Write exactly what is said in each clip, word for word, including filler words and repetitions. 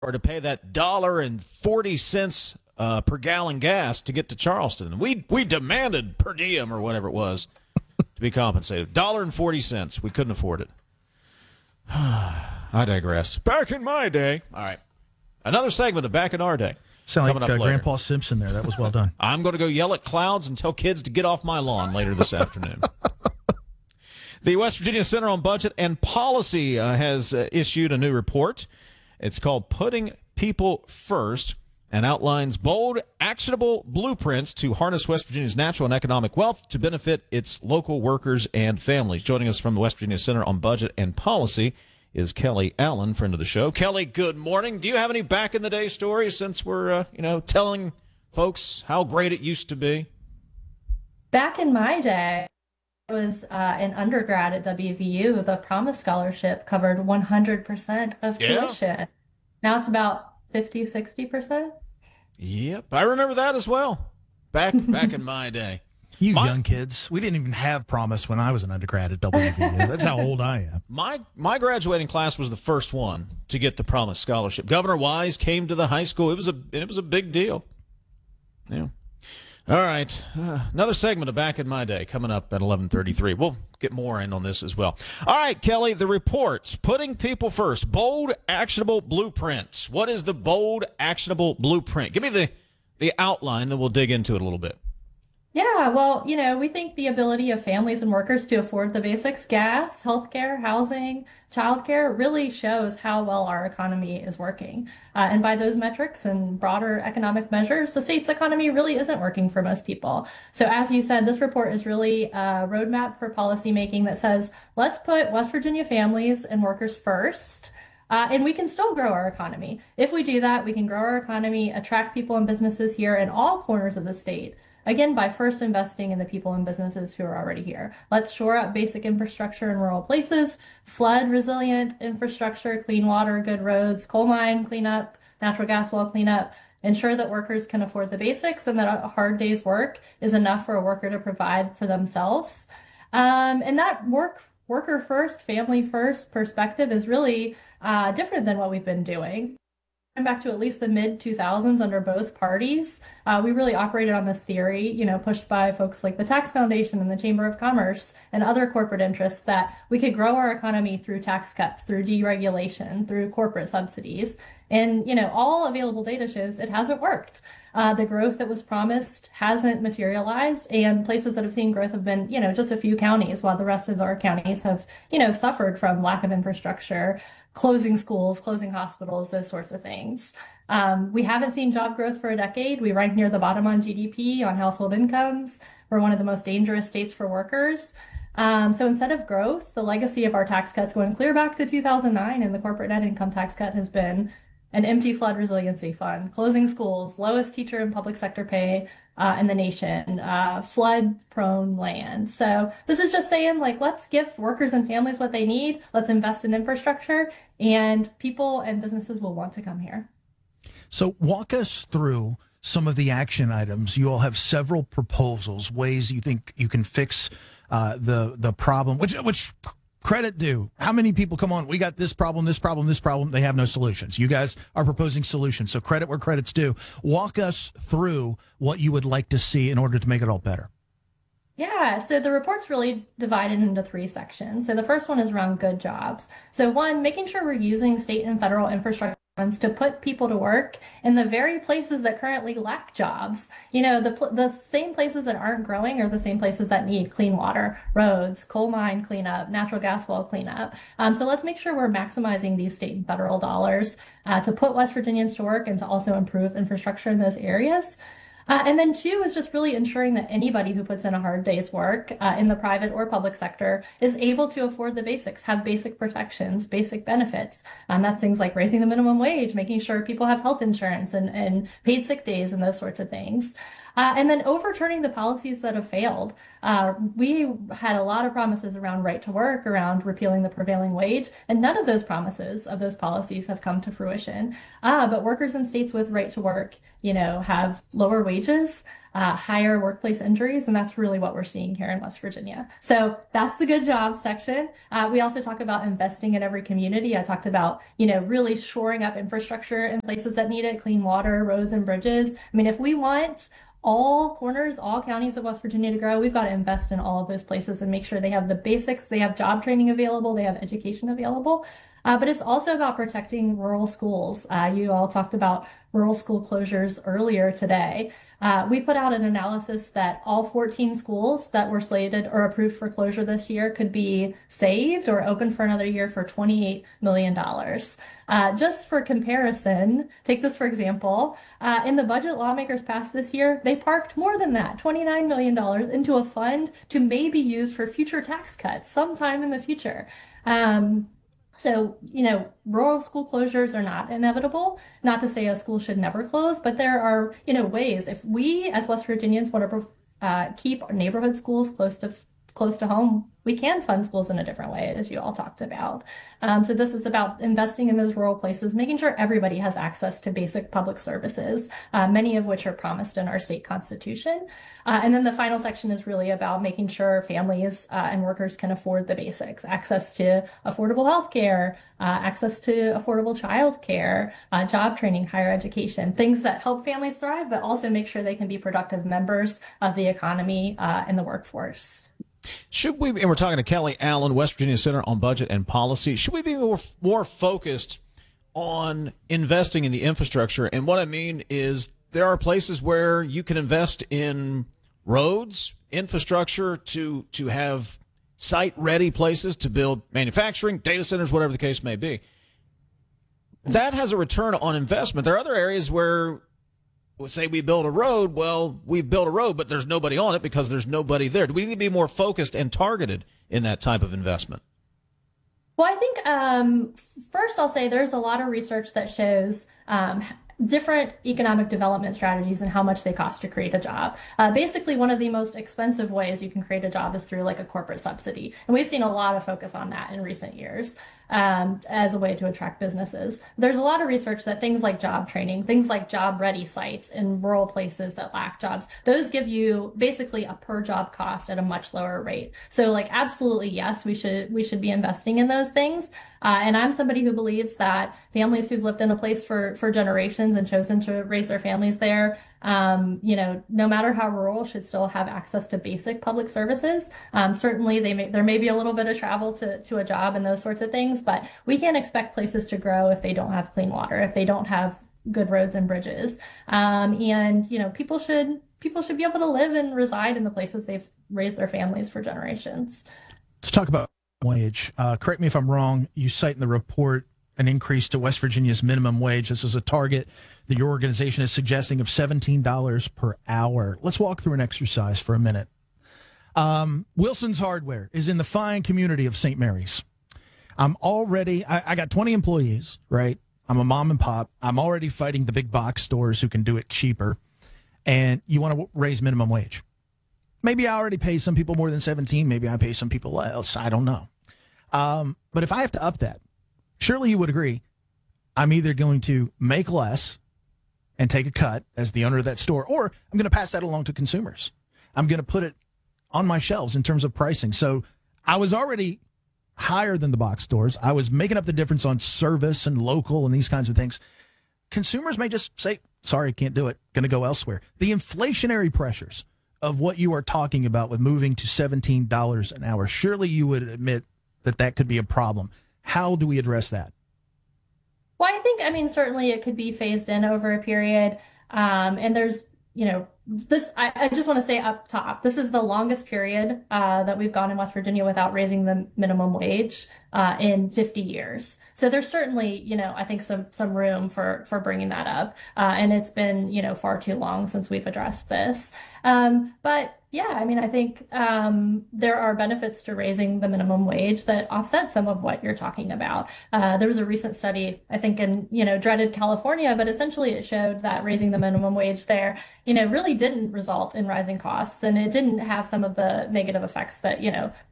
or to pay that dollar and forty cents uh, per gallon gas to get to Charleston. We we demanded per diem or whatever it was to be compensated. Dollar and forty cents. We couldn't afford it. I digress. Back in my day. All right. Another segment of Back in Our Day. Sound like uh, Grandpa Simpson there. That was well done. I'm going to go yell at clouds and tell kids to get off my lawn later this afternoon. The West Virginia Center on Budget and Policy uh, has uh, issued a new report. It's called Putting People First and outlines bold, actionable blueprints to harness West Virginia's natural and economic wealth to benefit its local workers and families. Joining us from the West Virginia Center on Budget and Policy is Kelly Allen, friend of the show. Kelly, good morning. Do you have any back-in-the-day stories since we're, uh, you know, telling folks how great it used to be? Back in my day, I was uh, an undergrad at W V U. The Promise Scholarship covered one hundred percent of tuition. Yeah. Now it's about fifty, sixty percent. Yep, I remember that as well. Back back in my day. You my, young kids. We didn't even have Promise when I was an undergrad at W V U. That's how old I am. My my graduating class was the first one to get the Promise Scholarship. Governor Wise came to the high school. It was a it was a big deal. Yeah. All right. Uh, another segment of Back in My Day coming up at eleven thirty-three. We'll get more in on this as well. All right, Kelly, the reports. Putting people first. Bold, actionable blueprints. What is the bold, actionable blueprint? Give me the, the outline, then we'll dig into it a little bit. Yeah, well, you know, we think the ability of families and workers to afford the basics, gas, healthcare, housing, childcare, really shows how well our economy is working. Uh, and by those metrics and broader economic measures, the state's economy really isn't working for most people. So as you said, this report is really a roadmap for policymaking that says, let's put West Virginia families and workers first. Uh, and we can still grow our economy. If we do that, we can grow our economy, attract people and businesses here in all corners of the state. Again, by first investing in the people and businesses who are already here. Let's shore up basic infrastructure in rural places, flood resilient infrastructure, clean water, good roads, coal mine cleanup, natural gas well cleanup, ensure that workers can afford the basics and that a hard day's work is enough for a worker to provide for themselves. Um, and that work worker first, family first perspective is really uh, different than what we've been doing. Back to at least the mid two thousands under both parties, uh, we really operated on this theory, you know, pushed by folks like the Tax Foundation and the Chamber of Commerce and other corporate interests, that we could grow our economy through tax cuts, through deregulation, through corporate subsidies. And, you know, all available data shows it hasn't worked. Uh, the growth that was promised hasn't materialized, and places that have seen growth have been, you know, just a few counties, while the rest of our counties have, you know, suffered from lack of infrastructure, closing schools, closing hospitals, those sorts of things. Um, we haven't seen job growth for a decade. We rank near the bottom on G D P, on household incomes. We're one of the most dangerous states for workers. Um, so instead of growth, the legacy of our tax cuts going clear back to two thousand nine and the corporate net income tax cut has been an empty flood resiliency fund, closing schools, lowest teacher and public sector pay uh, in the nation, uh, flood-prone land. So this is just saying, like, let's give workers and families what they need. Let's invest in infrastructure, and people and businesses will want to come here. So walk us through some of the action items. You all have several proposals, ways you think you can fix uh, the the problem, which which. Credit due. How many people come on? We got this problem, this problem, this problem. They have no solutions. You guys are proposing solutions. So credit where credit's due. Walk us through what you would like to see in order to make it all better. Yeah, so the report's really divided into three sections. So the first one is around good jobs. So one, making sure we're using state and federal infrastructure funds to put people to work in the very places that currently lack jobs. You know, the the same places that aren't growing are the same places that need clean water, roads, coal mine cleanup, natural gas well cleanup. Um, so let's make sure we're maximizing these state and federal dollars uh, to put West Virginians to work and to also improve infrastructure in those areas. Uh, and then two is just really ensuring that anybody who puts in a hard day's work uh, in the private or public sector is able to afford the basics, have basic protections, basic benefits. Um, that's things like raising the minimum wage, making sure people have health insurance and, and paid sick days and those sorts of things. Uh, and then overturning the policies that have failed. Uh, we had a lot of promises around right to work, around repealing the prevailing wage, and none of those promises of those policies have come to fruition. Uh, but workers in states with right to work, you know, have lower wages. uh, higher workplace injuries, and that's really what we're seeing here in West Virginia. So that's the good jobs section. Uh, we also talk about investing in every community. I talked about, you know, really shoring up infrastructure in places that need it, clean water, roads, and bridges. I mean, if we want all corners, all counties of West Virginia to grow, we've got to invest in all of those places and make sure they have the basics, they have job training available, they have education available. Uh, but it's also about protecting rural schools. Uh, you all talked about rural school closures earlier today. Uh, we put out an analysis that all fourteen schools that were slated or approved for closure this year could be saved or open for another year for twenty-eight million dollars. Uh, just for comparison, take this for example, uh, in the budget lawmakers passed this year, they parked more than that, twenty-nine million dollars, into a fund to maybe use for future tax cuts sometime in the future. Um, So, you know, rural school closures are not inevitable. Not to say a school should never close, but there are, you know, ways. If we as West Virginians want to uh, keep our neighborhood schools close to close to home, we can fund schools in a different way, as you all talked about. Um, so this is about investing in those rural places, making sure everybody has access to basic public services, uh, many of which are promised in our state constitution. Uh, and then the final section is really about making sure families uh, and workers can afford the basics, access to affordable health care, uh, access to affordable child care, uh, job training, higher education, things that help families thrive, but also make sure they can be productive members of the economy uh, and the workforce. Should we, and we're talking to Kelly Allen, West Virginia Center on Budget and Policy, should we be more, more focused on investing in the infrastructure? And what I mean is there are places where you can invest in roads, infrastructure to, to have site-ready places to build manufacturing, data centers, whatever the case may be. That has a return on investment. There are other areas where, say we build a road, well, we've built a road, but there's nobody on it because there's nobody there. Do we need to be more focused and targeted in that type of investment? Well, I think um, first I'll say there's a lot of research that shows um, different economic development strategies and how much they cost to create a job. Uh, basically, one of the most expensive ways you can create a job is through like a corporate subsidy. And we've seen a lot of focus on that in recent years um, as a way to attract businesses. There's a lot of research that things like job training, things like job ready sites in rural places that lack jobs, those give you basically a per job cost at a much lower rate. So like, absolutely, yes, we should, we should be investing in those things. Uh, and I'm somebody who believes that families who've lived in a place for, for generations and chosen to raise their families there, um, you know, no matter how rural, should still have access to basic public services. Um, certainly, they may, there may be a little bit of travel to, to a job and those sorts of things, but we can't expect places to grow if they don't have clean water, if they don't have good roads and bridges. Um, and, you know, people should people should be able to live and reside in the places they've raised their families for generations. Let's talk about wage. Uh, correct me if I'm wrong. You cite in the report an increase to West Virginia's minimum wage. This is a target that your organization is suggesting of seventeen dollars per hour. Let's walk through an exercise for a minute. Um, Wilson's Hardware is in the fine community of Saint Mary's. I'm already, I, I got twenty employees, right? I'm a mom and pop. I'm already fighting the big box stores who can do it cheaper. And you want to raise minimum wage. Maybe I already pay some people more than seventeen. Maybe I pay some people less. I don't know. Um, but if I have to up that, surely you would agree, I'm either going to make less and take a cut as the owner of that store, or I'm going to pass that along to consumers. I'm going to put it on my shelves in terms of pricing. So I was already higher than the box stores. I was making up the difference on service and local and these kinds of things. Consumers may just say, sorry, can't do it. Going to go elsewhere. The inflationary pressures of what you are talking about with moving to seventeen dollars an hour, surely you would admit that that could be a problem. How do we address that? Well, I think, I mean, certainly it could be phased in over a period. Um, and there's, you know, this, I, I just want to say up top, this is the longest period uh, that we've gone in West Virginia without raising the minimum wage uh, in fifty years. So there's certainly, you know, I think some some room for for bringing that up. Uh, and it's been, you know, far too long since we've addressed this. Um, but yeah, I mean, I think um, there are benefits to raising the minimum wage that offset some of what you're talking about. Uh, there was a recent study, I think, in, you know, dreaded California, but essentially it showed that raising the minimum wage there, you know, really didn't result in rising costs, and it didn't have some of the negative effects that, you know,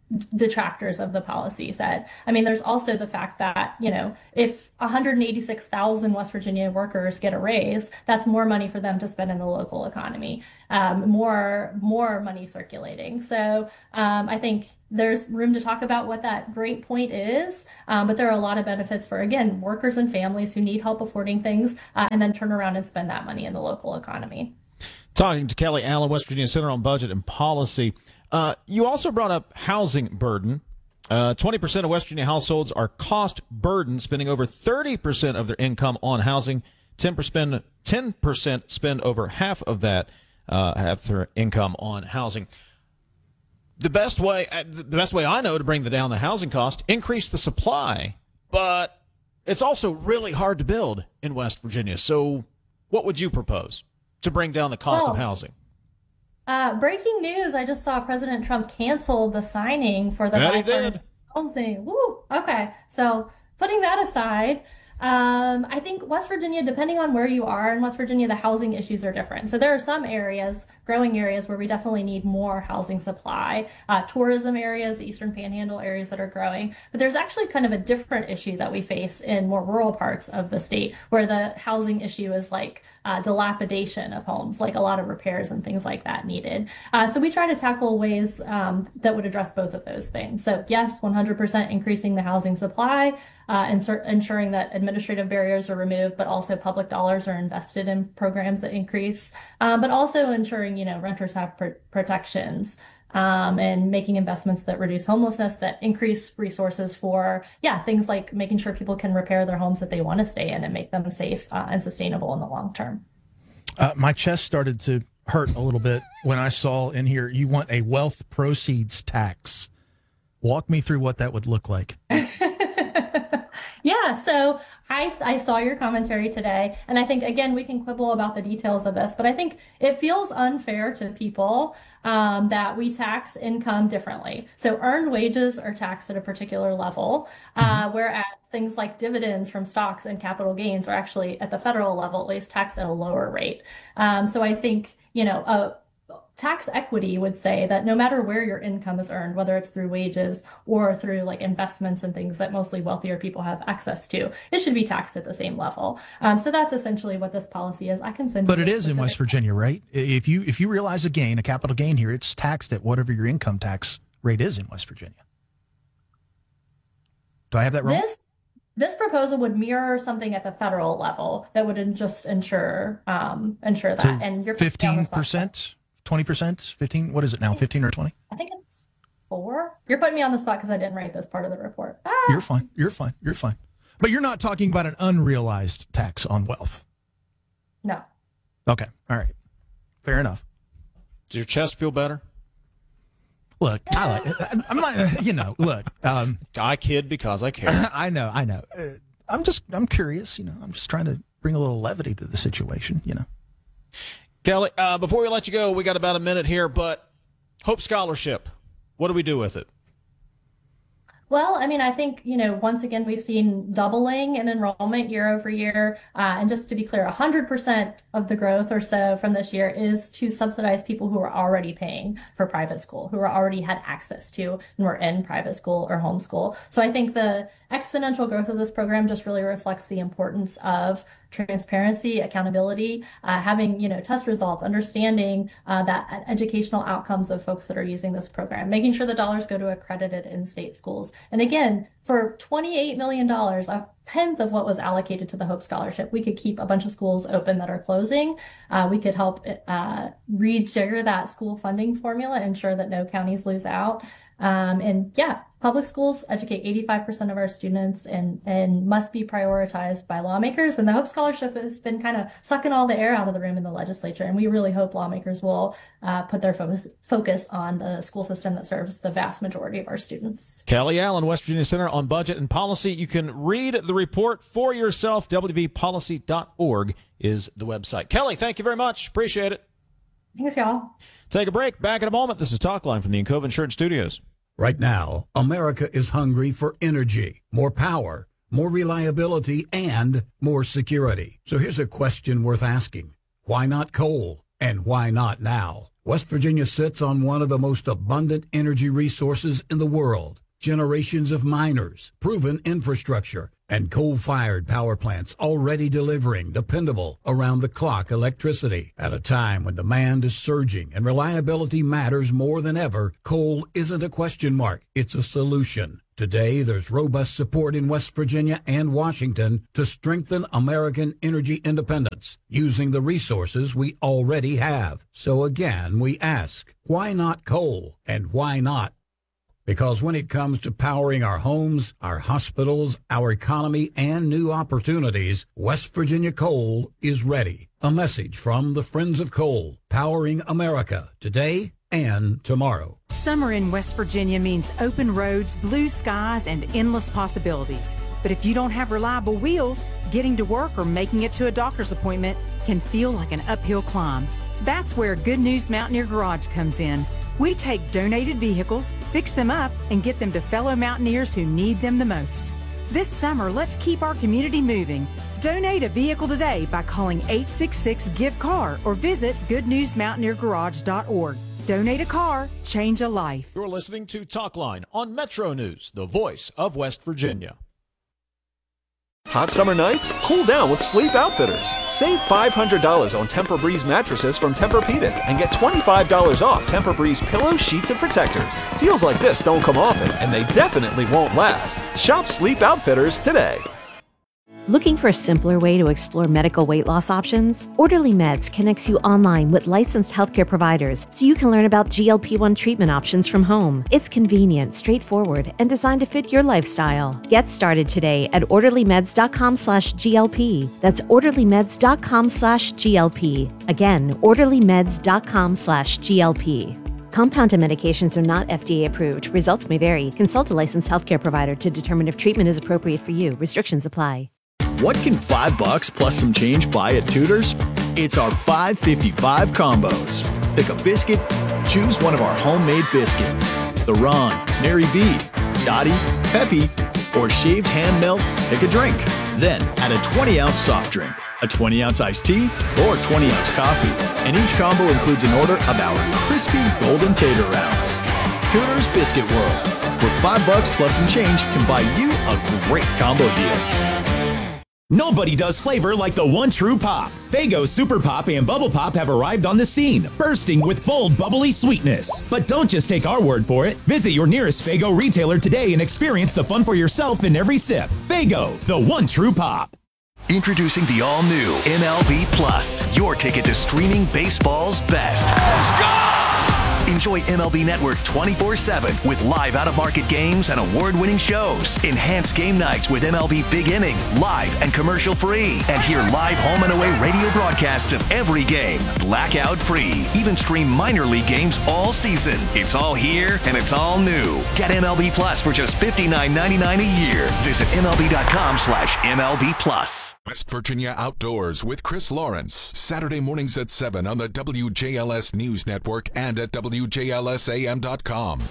detractors of the policy said. I mean, there's also the fact that, you know, if one hundred eighty-six thousand West Virginia workers get a raise, that's more money for them to spend in the local economy, um, more more money circulating. So um, I think there's room to talk about what that great point is, um, but there are a lot of benefits for, again, workers and families who need help affording things, uh, and then turn around and spend that money in the local economy. Talking to Kelly Allen, West Virginia Center on Budget and Policy. Uh, you also brought up housing burden. Uh, twenty percent of West Virginia households are cost burdened, spending over thirty percent of their income on housing. ten percent, ten percent spend over half of that, uh, half their income on housing. The best way, the best way I know to bring down the housing cost, increase the supply. But it's also really hard to build in West Virginia. So what would you propose to bring down the cost well, of housing? Uh, breaking news, I just saw President Trump canceled the signing for the That he bipartisan did. housing. Woo! Okay, so putting that aside, um, I think West Virginia, depending on where you are in West Virginia, the housing issues are different. So there are some areas, growing areas, where we definitely need more housing supply. Uh, tourism areas, the Eastern Panhandle areas that are growing. But there's actually kind of a different issue that we face in more rural parts of the state, where the housing issue is like uh, dilapidation of homes, like a lot of repairs and things like that needed. Uh, so we try to tackle ways um, that would address both of those things. So yes, one hundred percent increasing the housing supply, uh, and insur- ensuring that administrative barriers are removed, but also public dollars are invested in programs that increase, um, but also ensuring, you know, renters have pr- protections, um, and making investments that reduce homelessness, that increase resources for, yeah, things like making sure people can repair their homes that they want to stay in and make them safe uh, and sustainable in the long term. Uh, my chest started to hurt a little bit when I saw in here, you want a wealth proceeds tax. Walk me through what that would look like. Yeah, so I I saw your commentary today, and I think, again, we can quibble about the details of this, but I think it feels unfair to people um, that we tax income differently. So earned wages are taxed at a particular level, uh, whereas things like dividends from stocks and capital gains are actually, at the federal level at least, taxed at a lower rate. Um, so I think, you know, a tax equity would say that no matter where your income is earned, whether it's through wages or through like investments and things that mostly wealthier people have access to, it should be taxed at the same level. Um, so that's essentially what this policy is. I can send you. But it is in West Virginia, right? If you if you realize a gain, a capital gain here, it's taxed at whatever your income tax rate is in West Virginia. Do I have that wrong? This This proposal would mirror something at the federal level that would just ensure um, ensure that. So and you're fifteen percent. twenty percent, fifteen, what is it now, fifteen or twenty? I think it's four. You're putting me on the spot because I didn't write this part of the report. Ah. You're fine. You're fine. You're fine. But you're not talking about an unrealized tax on wealth. No. Okay. All right. Fair enough. Does your chest feel better? Look, I like it. I'm not, you know, look. Um, I kid because I care. I know, I know. Uh, I'm just, I'm curious, you know, I'm just trying to bring a little levity to the situation, you know. Kelly, uh, before we let you go, we got about a minute here, but Hope Scholarship, what do we do with it? Well, I mean, I think, you know, once again, we've seen doubling in enrollment year over year. Uh, and just to be clear, one hundred percent of the growth or so from this year is to subsidize people who are already paying for private school, who are already had access to and were in private school or homeschool. So I think the exponential growth of this program just really reflects the importance of transparency, accountability, uh, having, you know, test results, understanding uh, that educational outcomes of folks that are using this program, making sure the dollars go to accredited in-state schools. And again, for twenty-eight million dollars, a tenth of what was allocated to the Hope Scholarship, we could keep a bunch of schools open that are closing. Uh, we could help uh, rejigger that school funding formula, ensure that no counties lose out. Um, and yeah, public schools educate eighty-five percent of our students and, and must be prioritized by lawmakers. And the Hope Scholarship has been kind of sucking all the air out of the room in the legislature. And we really hope lawmakers will uh, put their focus, focus on the school system that serves the vast majority of our students. Kelly Allen, West Virginia Center on Budget and Policy. You can read the report for yourself. W V policy dot org is the website. Kelly, thank you very much. Appreciate it. Thanks, y'all. Take a break. Back in a moment. This is Talkline from the Encova Insurance Studios. Right now, America is hungry for energy, more power, more reliability, and more security. So here's a question worth asking. Why not coal? And why not now? West Virginia sits on one of the most abundant energy resources in the world. Generations of miners, proven infrastructure, and coal-fired power plants already delivering dependable, around-the-clock electricity. At a time when demand is surging and reliability matters more than ever, coal isn't a question mark, it's a solution. Today, there's robust support in West Virginia and Washington to strengthen American energy independence using the resources we already have. So again, we ask, why not coal, and why not? Because when it comes to powering our homes, our hospitals, our economy, and new opportunities, West Virginia Coal is ready. A message from the Friends of Coal, powering America today and tomorrow. Summer in West Virginia means open roads, blue skies, and endless possibilities. But if you don't have reliable wheels, getting to work or making it to a doctor's appointment can feel like an uphill climb. That's where Good News Mountaineer Garage comes in. We take donated vehicles, fix them up, and get them to fellow mountaineers who need them the most. This summer, let's keep our community moving. Donate a vehicle today by calling eight six six, give car or visit good news mountaineer garage dot org. Donate a car, change a life. You're listening to Talkline on Metro News, the voice of West Virginia. Hot summer nights? Cool down with Sleep Outfitters. Save five hundred dollars on Tempur-Breeze mattresses from Tempur-Pedic and get twenty-five dollars off Tempur-Breeze pillows, sheets, and protectors. Deals like this don't come often, and they definitely won't last. Shop Sleep Outfitters today. Looking for a simpler way to explore medical weight loss options? Orderly Meds connects you online with licensed healthcare providers so you can learn about G L P one treatment options from home. It's convenient, straightforward, and designed to fit your lifestyle. Get started today at orderly meds dot com slash G L P. That's orderly meds dot com slash G L P. Again, orderly meds dot com slash G L P. Compounded medications are not F D A approved. Results may vary. Consult a licensed healthcare provider to determine if treatment is appropriate for you. Restrictions apply. What can five bucks plus some change buy at Tudor's? It's our five fifty-five combos. Pick a biscuit, choose one of our homemade biscuits. The Ron, Mary B, Dottie, Peppy, or shaved ham melt, pick a drink. Then add a twenty ounce soft drink, a twenty ounce iced tea, or twenty ounce coffee. And each combo includes an order of our crispy golden tater rounds. Tudor's Biscuit World, where five bucks plus some change can buy you a great combo deal. Nobody does flavor like the one true pop. Faygo Super Pop and Bubble Pop have arrived on the scene, bursting with bold, bubbly sweetness. But don't just take our word for it. Visit your nearest Faygo retailer today and experience the fun for yourself in every sip. Faygo, the one true pop. Introducing the all-new M L B Plus, your ticket to streaming baseball's best. Let's go! Enjoy M L B Network twenty-four seven with live out-of-market games and award-winning shows. Enhance game nights with M L B Big Inning, live and commercial-free. And hear live home and away radio broadcasts of every game, blackout-free. Even stream minor league games all season. It's all here and it's all new. Get M L B Plus for just fifty-nine ninety-nine a year. Visit M L B dot com slash M L B Plus. West Virginia Outdoors with Chris Lawrence. Saturday mornings at seven on the W J L S News Network and at W J L S A M dot com.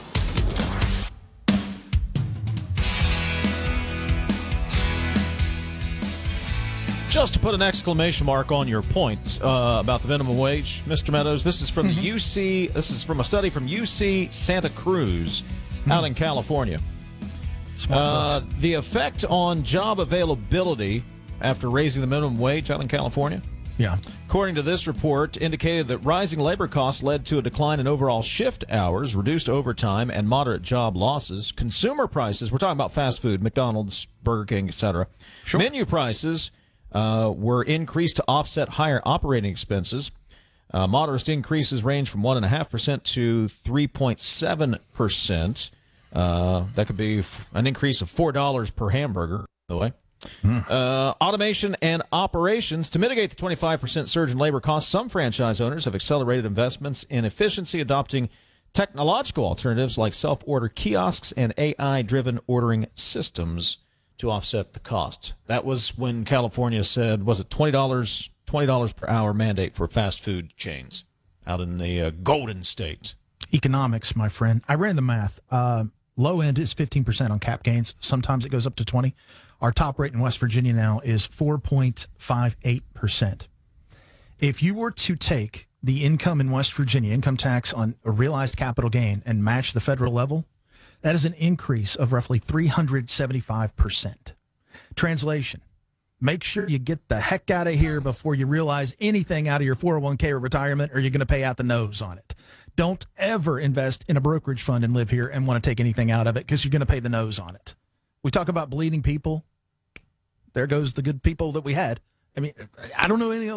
Just to put an exclamation mark on your point uh, about the minimum wage, Mister Meadows, this is from mm-hmm. the U C. This is from a study from U C Santa Cruz, mm-hmm. out in California. Uh, the effect on job availability after raising the minimum wage out in California. Yeah. According to this report, indicated that rising labor costs led to a decline in overall shift hours, reduced overtime, and moderate job losses. Consumer prices, we're talking about fast food, McDonald's, Burger King, et cetera. Sure. Menu prices uh, were increased to offset higher operating expenses. Uh, moderate increases range from one point five percent to three point seven percent. Uh, that could be an increase of four dollars per hamburger, by the way. Mm. Uh, automation and operations. To mitigate the twenty-five percent surge in labor costs, some franchise owners have accelerated investments in efficiency, adopting technological alternatives like self-order kiosks and A I-driven ordering systems to offset the cost. That was when California said, was it twenty dollars, twenty dollars per hour mandate for fast food chains out in the uh, Golden State. Economics, my friend. I ran the math. Uh, low end is fifteen percent on cap gains. Sometimes it goes up to twenty. Our top rate in West Virginia now is four point five eight percent. If you were to take the income in West Virginia, income tax on a realized capital gain, and match the federal level, that is an increase of roughly three hundred seventy-five percent. Translation, make sure you get the heck out of here before you realize anything out of your four oh one k or retirement, or you're going to pay out the nose on it. Don't ever invest in a brokerage fund and live here and want to take anything out of it, because you're going to pay the nose on it. We talk about bleeding people. There goes the good people that we had. I mean, I don't know any